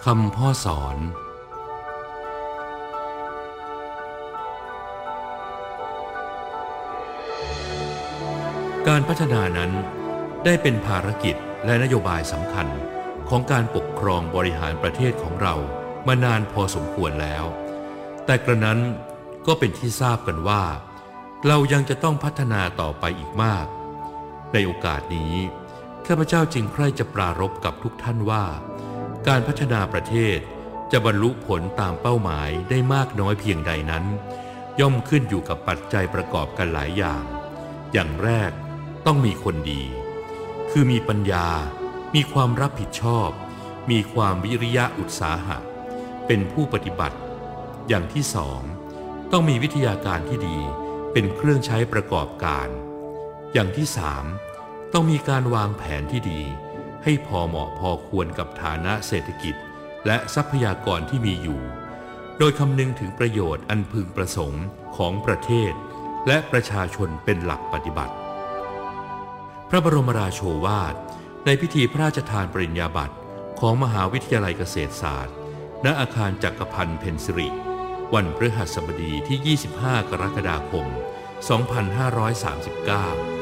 คำพ่อสอนการพัฒนานั้นได้เป็นภารกิจและนโยบายสำคัญของการปกครองบริหารประเทศของเรามานานพอสมควรแล้วแต่กระนั้นก็เป็นที่ทราบกันว่าเรายังจะต้องพัฒนาต่อไปอีกมากในโอกาสนี้ข้าพเจ้าจึงใคร่จะปรารภกับทุกท่านว่าการพัฒนาประเทศจะบรรลุผลตามเป้าหมายได้มากน้อยเพียงใดนั้นย่อมขึ้นอยู่กับปัจจัยประกอบกันหลายอย่างแรกต้องมีคนดีคือมีปัญญามีความรับผิดชอบมีความวิริยะอุตสาหะเป็นผู้ปฏิบัติอย่างที่สองต้องมีวิทยาการที่ดีเป็นเครื่องใช้ประกอบการอย่างที่สามต้องมีการวางแผนที่ดีให้พอเหมาะพอควรกับฐานะเศรษฐกิจและทรัพยากรที่มีอยู่โดยคำนึงถึงประโยชน์อันพึงประสงค์ของประเทศและประชาชนเป็นหลักปฏิบัติพระบรมราโชวาทในพิธีพระราชทานปริญญาบัตรของมหาวิทยาลัยเกษตรศาสตร์ณอาคารจักรพันธ์เพ็ญสิริวันพฤหัสบดีที่ 25 กรกฎาคม 2539